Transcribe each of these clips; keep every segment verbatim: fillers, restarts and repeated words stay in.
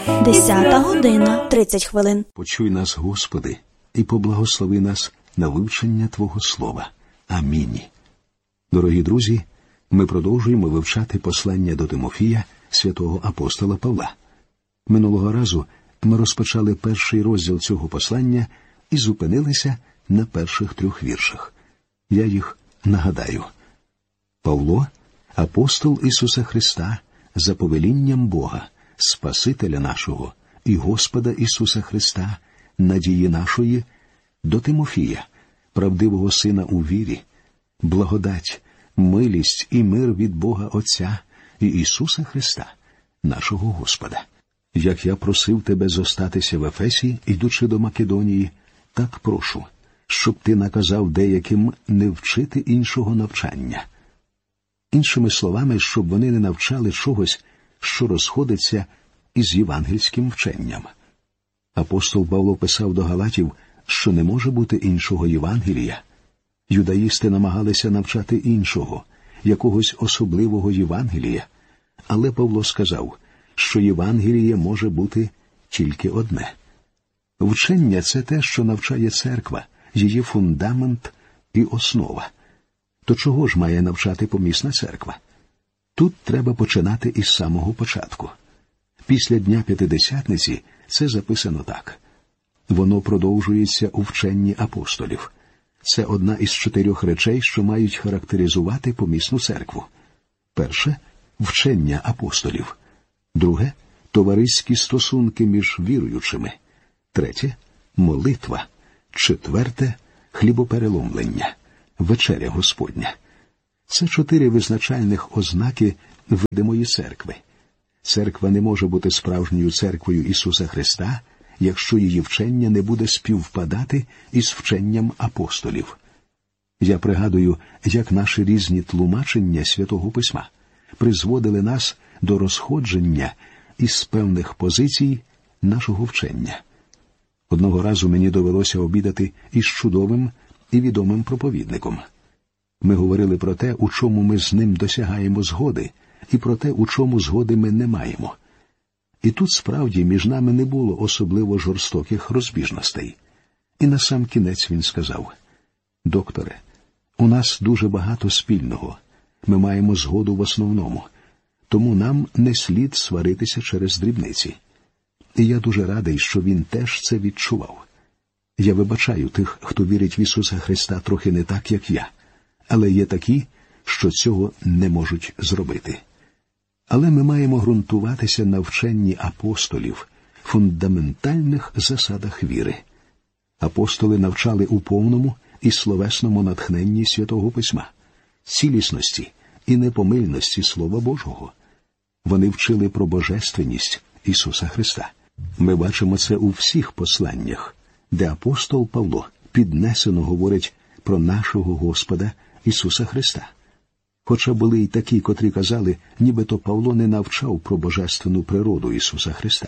Десята година, тридцять хвилин. Почуй нас, Господи, і поблагослови нас на вивчення Твого Слова. Амінь. Дорогі друзі, ми продовжуємо вивчати послання до Тимофія святого апостола Павла. Минулого разу ми розпочали перший розділ цього послання і зупинилися на перших трьох віршах. Я їх нагадаю. Павло, апостол Ісуса Христа, за повелінням Бога, Спасителя нашого і Господа Ісуса Христа, надії нашої, до Тимофія, правдивого сина у вірі, благодать, милість і мир від Бога Отця і Ісуса Христа, нашого Господа. Як я просив тебе зостатися в Ефесі, ідучи до Македонії, так прошу, щоб ти наказав деяким не вчити іншого навчання. Іншими словами, щоб вони не навчали чогось, що розходиться із євангельським вченням. Апостол Павло писав до галатів, що не може бути іншого Євангелія. Юдаїсти намагалися навчати іншого, якогось особливого Євангелія, але Павло сказав, що Євангеліє може бути тільки одне. Вчення – це те, що навчає церква, її фундамент і основа. То чого ж має навчати помісна церква? Тут треба починати із самого початку. Після Дня П'ятидесятниці це записано так. Воно продовжується у вченні апостолів. Це одна із чотирьох речей, що мають характеризувати помісну церкву. Перше – вчення апостолів. Друге – товариські стосунки між віруючими. Третє – молитва. Четверте – хлібопереломлення, вечеря Господня. Це чотири визначальних ознаки видимої церкви. Церква не може бути справжньою церквою Ісуса Христа, якщо її вчення не буде співпадати із вченням апостолів. Я пригадую, як наші різні тлумачення Святого Письма призводили нас до розходження із певних позицій нашого вчення. Одного разу мені довелося обідати із чудовим і відомим проповідником. Ми говорили про те, у чому ми з ним досягаємо згоди, і про те, у чому згоди ми не маємо. І тут справді між нами не було особливо жорстоких розбіжностей. І насамкінець він сказав: «Докторе, у нас дуже багато спільного. Ми маємо згоду в основному. Тому нам не слід сваритися через дрібниці». І я дуже радий, що він теж це відчував. Я вибачаю тих, хто вірить в Ісуса Христа трохи не так, як я. Але є такі, що цього не можуть зробити. Але ми маємо ґрунтуватися на вченні апостолів, фундаментальних засадах віри. Апостоли навчали у повному і словесному натхненні Святого Письма, цілісності і непомильності Слова Божого. Вони вчили про божественність Ісуса Христа. Ми бачимо це у всіх посланнях, де апостол Павло піднесено говорить про нашого Господа Ісуса Христа. Хоча були й такі, котрі казали, нібито Павло не навчав про божественну природу Ісуса Христа.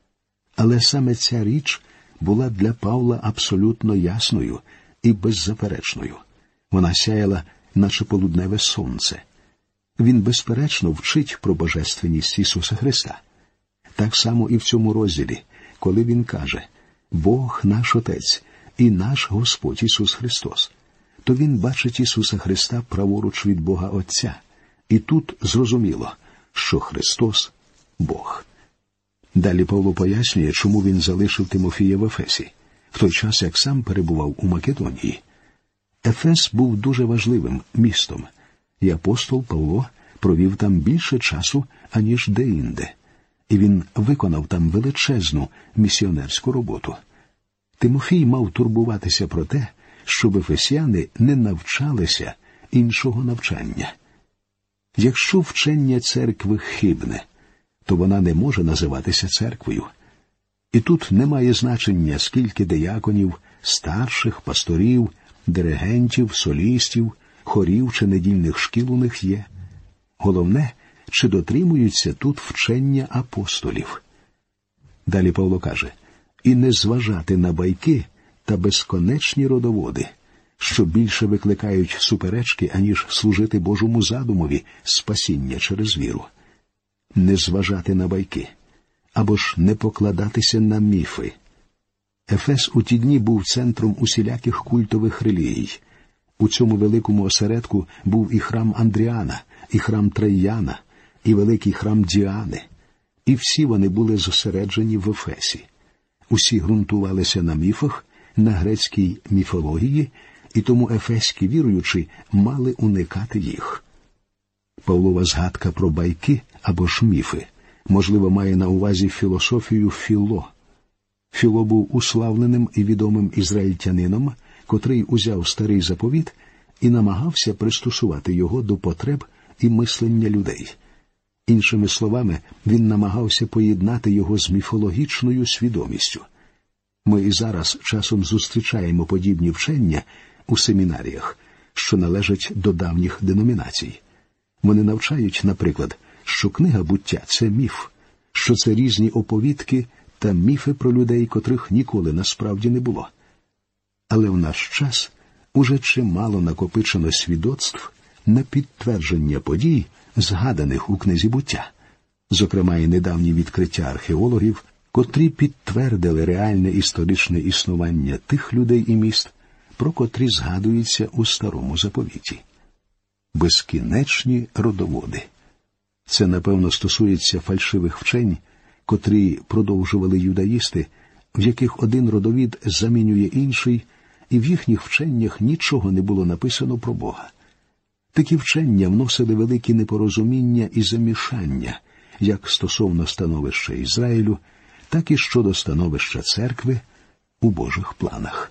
Але саме ця річ була для Павла абсолютно ясною і беззаперечною. Вона сяяла, наче полудневе сонце. Він безперечно вчить про божественність Ісуса Христа. Так само і в цьому розділі, коли він каже «Бог наш Отець і наш Господь Ісус Христос», то він бачить Ісуса Христа праворуч від Бога Отця. І тут зрозуміло, що Христос – Бог. Далі Павло пояснює, чому він залишив Тимофія в Ефесі, в той час, як сам перебував у Македонії. Ефес був дуже важливим містом, і апостол Павло провів там більше часу, аніж де-інде. І він виконав там величезну місіонерську роботу. Тимофій мав турбуватися про те, щоб ефесяни не навчалися іншого навчання. Якщо вчення церкви хибне, то вона не може називатися церквою. І тут немає значення, скільки дияконів, старших, пасторів, диригентів, солістів, хорів чи недільних шкіл у них є. Головне, чи дотримуються тут вчення апостолів. Далі Павло каже, «І не зважати на байки та безконечні родоводи, що більше викликають суперечки, аніж служити Божому задумові спасіння через віру». Не зважати на байки. або ж не покладатися на міфи. Ефес у ті дні був центром усіляких культових релігій. У цьому великому осередку був і храм Андріана, і храм Траяна, і великий храм Діани. І всі вони були зосереджені в Ефесі. Усі ґрунтувалися на міфах, на грецькій міфології, і тому ефеські віруючі мали уникати їх. Павлова згадка про байки або ж міфи, можливо, має на увазі філософію Філо. Філо був уславленим і відомим ізраїльтянином, котрий узяв старий заповіт і намагався пристосувати його до потреб і мислення людей. Іншими словами, він намагався поєднати його з міфологічною свідомістю. Ми і зараз часом зустрічаємо подібні вчення у семінаріях, що належать до давніх деномінацій. Вони навчають, наприклад, що книга «Буття» – це міф, що це різні оповідки та міфи про людей, котрих ніколи насправді не було. Але в наш час уже чимало накопичено свідоцтв на підтвердження подій, згаданих у книзі «Буття». Зокрема, і недавні відкриття археологів, котрі підтвердили реальне історичне існування тих людей і міст, про котрі згадуються у Старому Заповіті. Безкінечні родоводи. Це, напевно, стосується фальшивих вчень, котрі продовжували юдаїсти, в яких один родовід замінює інший, і в їхніх вченнях нічого не було написано про Бога. Такі вчення вносили великі непорозуміння і замішання, як стосовно становища Ізраїлю, так і щодо становища церкви у Божих планах.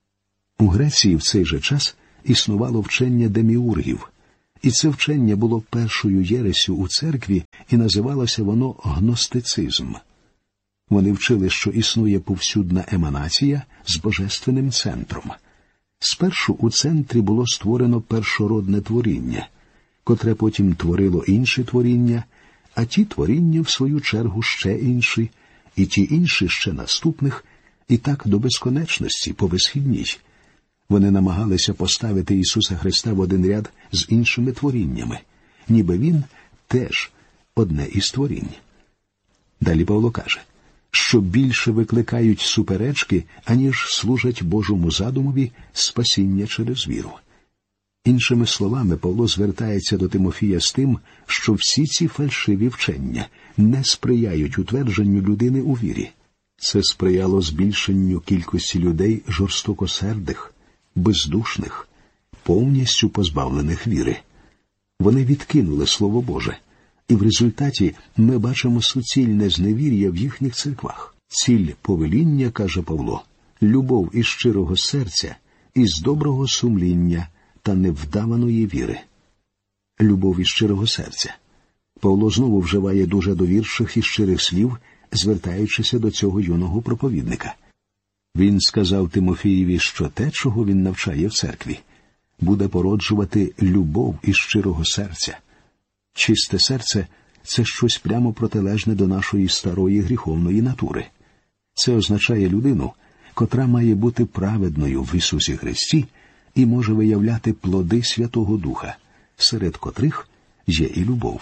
У Греції в цей же час існувало вчення деміургів, і це вчення було першою єресю у церкві, і називалося воно гностицизм. Вони вчили, що існує повсюдна еманація з божественним центром. Спершу у центрі було створено першородне творіння, котре потім творило інші творіння, а ті творіння, в свою чергу, ще інші, і ті інші ще наступних, і так до безконечності, по безхідній. Вони намагалися поставити Ісуса Христа в один ряд з іншими творіннями, ніби Він теж одне із творінь. Далі Павло каже, що більше викликають суперечки, аніж служать Божому задумові спасіння через віру. Іншими словами, Павло звертається до Тимофія з тим, що всі ці фальшиві вчення не сприяють утвердженню людини у вірі. Це сприяло збільшенню кількості людей жорстокосердих, бездушних, повністю позбавлених віри. Вони відкинули Слово Боже, і в результаті ми бачимо суцільне зневір'я в їхніх церквах. Ціль повеління, каже Павло, любов із щирого серця, із доброго сумління та невдаваної віри. Любов із щирого серця. Павло знову вживає дуже довірчих і щирих слів, звертаючися до цього юного проповідника. Він сказав Тимофієві, що те, чого він навчає в церкві, буде породжувати любов із щирого серця. Чисте серце – це щось прямо протилежне до нашої старої гріховної натури. Це означає людину, котра має бути праведною в Ісусі Христі і може виявляти плоди Святого Духа, серед котрих є і любов.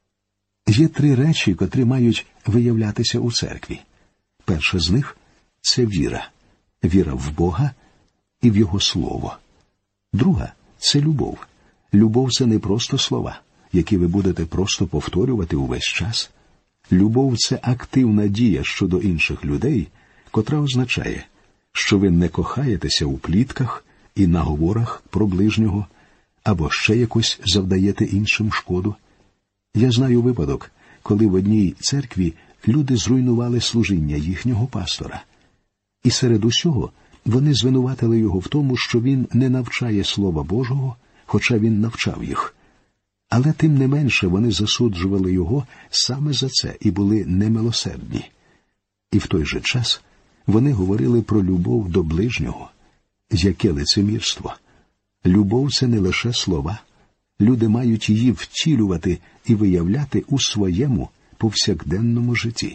Є три речі, котрі мають виявлятися у церкві. Перша з них – це віра. Віра в Бога і в Його Слово. Друга – це любов. Любов – це не просто слова, які ви будете просто повторювати увесь час. Любов – це активна дія щодо інших людей, котра означає, що ви не кохаєтеся у плітках і наговорах про ближнього, або ще якось завдаєте іншим шкоду. Я знаю випадок, коли в одній церкві люди зруйнували служіння їхнього пастора. І серед усього вони звинуватили його в тому, що він не навчає Слова Божого, хоча він навчав їх. Але тим не менше вони засуджували його саме за це і були немилосердні. І в той же час вони говорили про любов до ближнього. Яке лицемірство! Любов – це не лише слова. Люди мають її втілювати і виявляти у своєму повсякденному житті.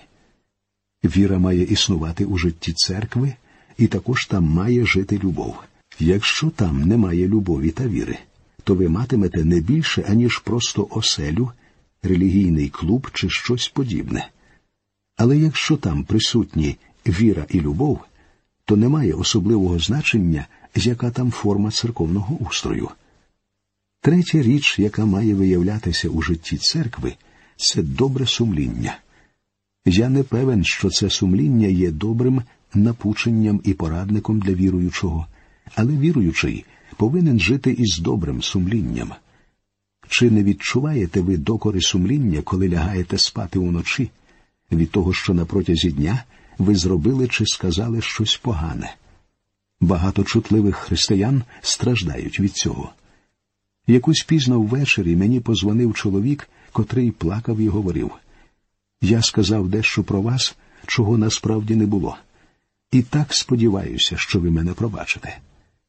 Віра має існувати у житті церкви, і також там має жити любов. Якщо там немає любові та віри, то ви матимете не більше, аніж просто оселю, релігійний клуб чи щось подібне. Але якщо там присутні віра і любов, то немає особливого значення, яка там форма церковного устрою. Третя річ, яка має виявлятися у житті церкви, це добре сумління. Я не певен, що це сумління є добрим напученням і порадником для віруючого, але віруючий повинен жити із добрим сумлінням. Чи не відчуваєте ви докори сумління, коли лягаєте спати уночі, від того, що на протязі дня ви зробили чи сказали щось погане? Багато чутливих християн страждають від цього. Якось пізно ввечері мені позвонив чоловік, котрий плакав і говорив: «Я сказав дещо про вас, чого насправді не було. І так сподіваюся, що ви мене пробачите».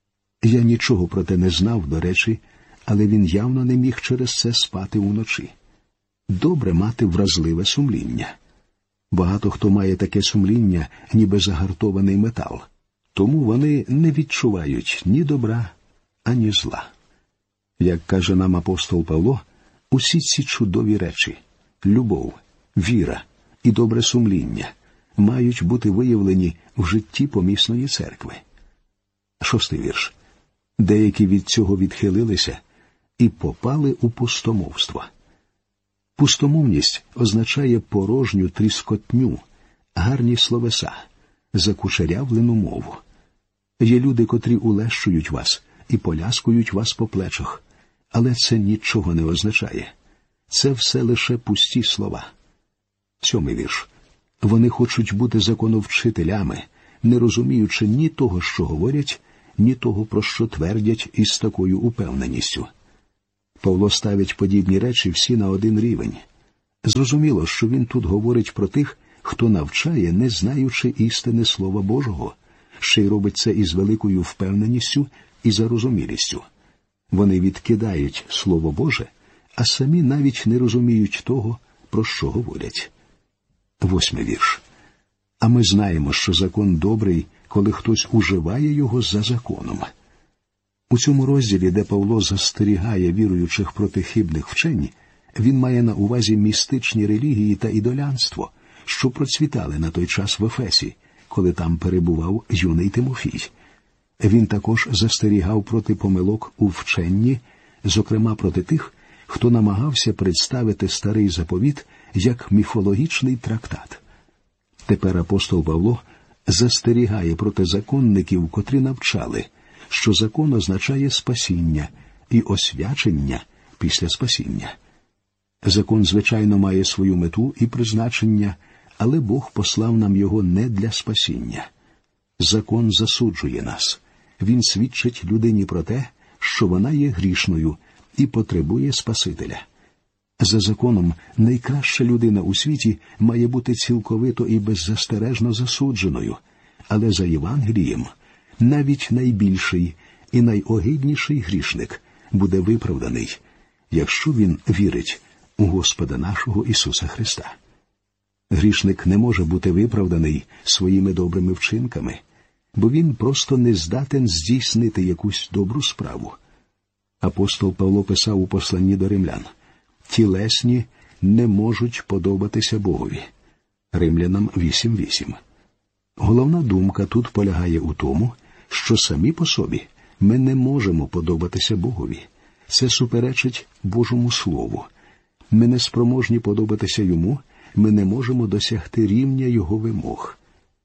Я нічого про те не знав, до речі, але він явно не міг через це спати уночі. Добре мати вразливе сумління. Багато хто має таке сумління, ніби загартований метал. Тому вони не відчувають ні добра, ані зла. Як каже нам апостол Павло, усі ці чудові речі – любов, віра і добре сумління – мають бути виявлені в житті помісної церкви. Шостий вірш. Деякі від цього відхилилися і попали у пустомовство. Пустомовність означає порожню тріскотню, гарні словеса, закучерявлену мову. Є люди, котрі улещують вас і поляскують вас по плечах, але це нічого не означає. Це все лише пусті слова. Сьомий вірш. Вони хочуть бути законовчителями, не розуміючи ні того, що говорять, ні того, про що твердять із такою упевненістю. Павло ставить подібні речі всі на один рівень. Зрозуміло, що він тут говорить про тих, хто навчає, не знаючи істини Слова Божого, ще й робить це із великою впевненістю і зарозумілістю. Вони відкидають Слово Боже, а самі навіть не розуміють того, про що говорять. Восьмий вірш. А ми знаємо, що закон добрий, коли хтось уживає його за законом. У цьому розділі, де Павло застерігає віруючих проти хибних вчень, він має на увазі містичні релігії та ідолянство, що процвітали на той час в Ефесі, коли там перебував юний Тимофій. Він також застерігав проти помилок у вченні, зокрема проти тих, хто намагався представити старий заповіт як міфологічний трактат. Тепер апостол Павло застерігає проти законників, котрі навчали, що закон означає спасіння і освячення після спасіння. Закон, звичайно, має свою мету і призначення, але Бог послав нам його не для спасіння. Закон засуджує нас. Він свідчить людині про те, що вона є грішною і потребує Спасителя. За законом найкраща людина у світі має бути цілковито і беззастережно засудженою, але за Євангелієм навіть найбільший і найогидніший грішник буде виправданий, якщо він вірить у Господа нашого Ісуса Христа. Грішник не може бути виправданий своїми добрими вчинками, бо він просто не здатен здійснити якусь добру справу. Апостол Павло писав у посланні до римлян: «Тілесні не можуть подобатися Богові». Римлянам вісім вісім. Головна думка тут полягає у тому, що самі по собі ми не можемо подобатися Богові. Це суперечить Божому Слову. Ми не спроможні подобатися Йому, ми не можемо досягти рівня Його вимог.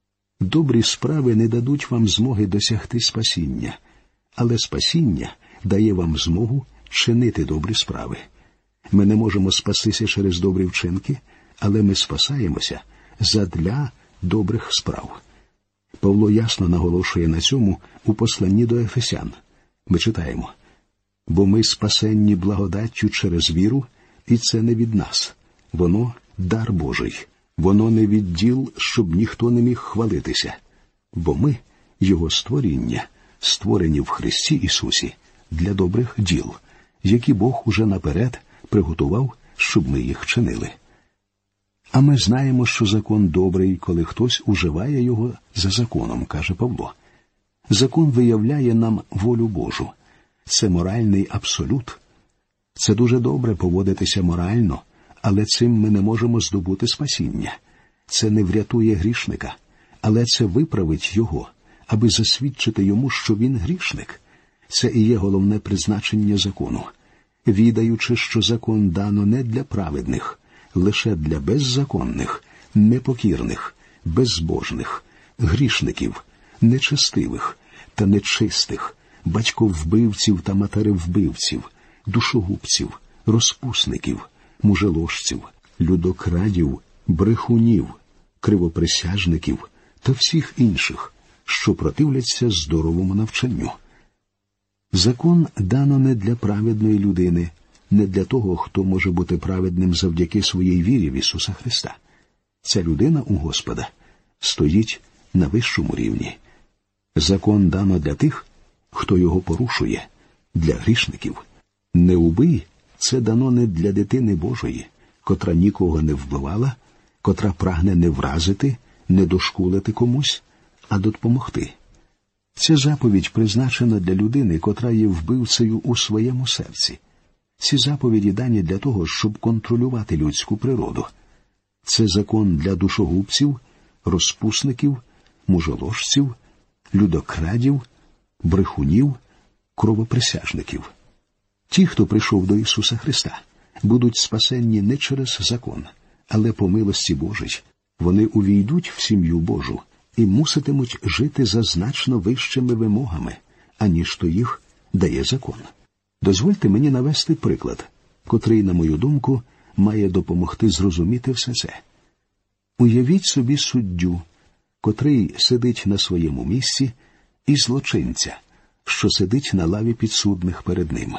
Добрі справи не дадуть вам змоги досягти спасіння, але спасіння дає вам змогу чинити добрі справи. Ми не можемо спастися через добрі вчинки, але ми спасаємося задля добрих справ. Павло ясно наголошує на цьому у посланні до Ефесян. Ми читаємо: «Бо ми спасенні благодаттю через віру, і це не від нас. Воно – дар Божий. Воно не від діл, щоб ніхто не міг хвалитися. Бо ми – Його створіння, створені в Христі Ісусі для добрих діл, які Бог уже наперед приготував, щоб ми їх чинили». А ми знаємо, що закон добрий, коли хтось уживає його за законом, каже Павло. Закон виявляє нам волю Божу. Це моральний абсолют. Це дуже добре поводитися морально, але цим ми не можемо здобути спасіння. Це не врятує грішника, але це виправить його, аби засвідчити йому, що він грішник. Це і є головне призначення закону. Відаючи, що закон дано не для праведних, лише для беззаконних, непокірних, безбожних, грішників, нечестивих та нечистих, батьковбивців та матеревбивців, душогубців, розпусників, мужеложців, людокрадів, брехунів, кривоприсяжників та всіх інших, що противляться здоровому навчанню. Закон дано не для праведної людини, не для того, хто може бути праведним завдяки своїй вірі в Ісуса Христа. Ця людина у Господа стоїть на вищому рівні. Закон дано для тих, хто його порушує, для грішників. Не убий – це дано не для дитини Божої, котра нікого не вбивала, котра прагне не вразити, не дошкулити комусь, а допомогти. Ця заповідь призначена для людини, котра є вбивцею у своєму серці. Ці заповіді дані для того, щоб контролювати людську природу. Це закон для душогубців, розпусників, мужеложців, людокрадів, брехунів, кровоприсяжників. Ті, хто прийшов до Ісуса Христа, будуть спасенні не через закон, але по милості Божій. Вони увійдуть в сім'ю Божу і муситимуть жити за значно вищими вимогами, аніж то їх дає закон. Дозвольте мені навести приклад, котрий, на мою думку, має допомогти зрозуміти все це. Уявіть собі суддю, котрий сидить на своєму місці, і злочинця, що сидить на лаві підсудних перед ним.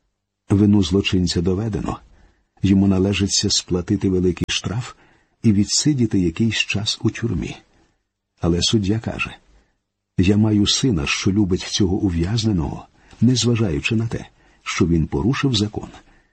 Вину злочинця доведено, йому належиться сплатити великий штраф і відсидіти якийсь час у тюрмі. Але суддя каже: «Я маю сина, що любить цього ув'язненого, незважаючи на те, що він порушив закон,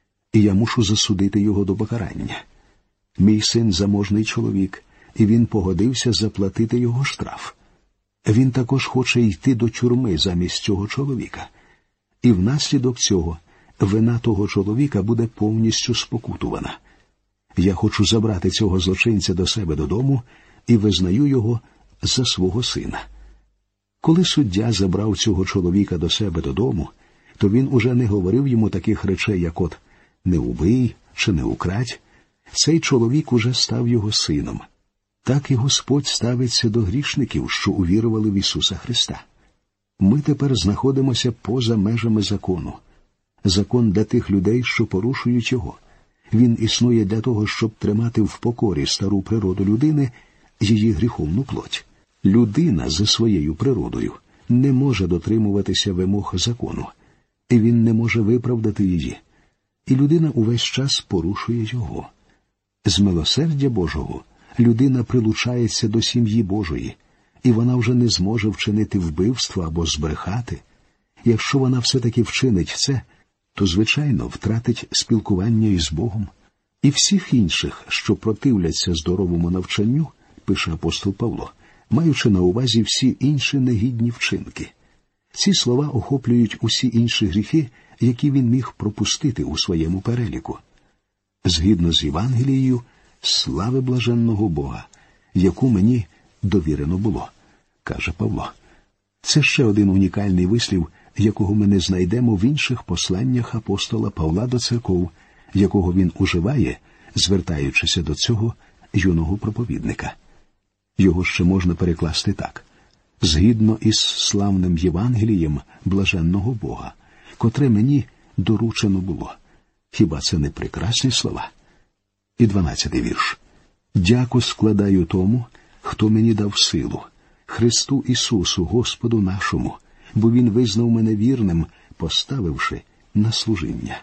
і я мушу засудити його до покарання. Мій син заможний чоловік, і він погодився заплатити його штраф. Він також хоче йти до тюрми замість цього чоловіка. І внаслідок цього вина того чоловіка буде повністю спокутувана. Я хочу забрати цього злочинця до себе додому і визнаю його за свого сина». Коли суддя забрав цього чоловіка до себе додому, то він уже не говорив йому таких речей, як от «не убий» чи «не украдь». Цей чоловік уже став його сином. Так і Господь ставиться до грішників, що увірували в Ісуса Христа. Ми тепер знаходимося поза межами закону. Закон для тих людей, що порушують його. Він існує для того, щоб тримати в покорі стару природу людини, її гріховну плоть. Людина за своєю природою не може дотримуватися вимог закону, і він не може виправдати її. І людина увесь час порушує його. З милосердя Божого людина прилучається до сім'ї Божої, і вона вже не зможе вчинити вбивство або збрехати. Якщо вона все-таки вчинить це, то, звичайно, втратить спілкування із Богом. І всіх інших, що противляться здоровому навчанню, пише апостол Павло, маючи на увазі всі інші негідні вчинки. Ці слова охоплюють усі інші гріхи, які він міг пропустити у своєму переліку. Згідно з Євангелією, слави блаженного Бога, яку мені довірено було, каже Павло. Це ще один унікальний вислів, якого ми не знайдемо в інших посланнях апостола Павла до церков, якого він уживає, звертаючися до цього юного проповідника. Його ще можна перекласти так: «Згідно із славним Євангелієм блаженного Бога, котре мені доручено було». Хіба це не прекрасні слова? І дванадцятий вірш. «Дяку складаю тому, хто мені дав силу, Христу Ісусу, Господу нашому, бо Він визнав мене вірним, поставивши на служіння».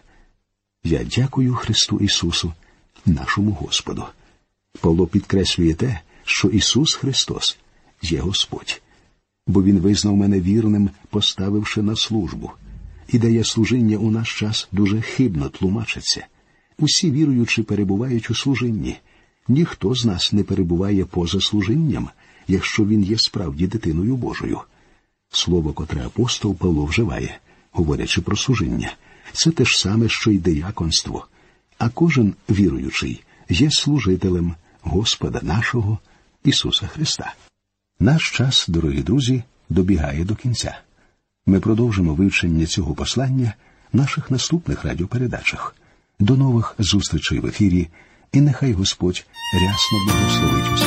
Я дякую Христу Ісусу, нашому Господу. Павло підкреслює те, що Ісус Христос є Господь, бо Він визнав мене вірним, поставивши на службу. Ідея служіння у наш час дуже хибно тлумачиться. Усі віруючі перебувають у служінні. Ніхто з нас не перебуває поза служінням, якщо він є справді дитиною Божою. Слово, котре апостол Павло вживає, говорячи про служіння, це те ж саме, що й дияконство. А кожен віруючий є служителем Господа нашого Ісуса Христа. Наш час, дорогі друзі, добігає до кінця. Ми продовжимо вивчення цього послання в наших наступних радіопередачах. До нових зустрічей в ефірі, і нехай Господь рясно благословить усіх.